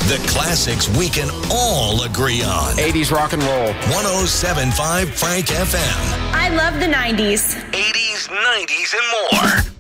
The classics we can all agree on. 80s rock and roll. 107.5 Frank FM. I love the 90s. 80s, 90s, and more.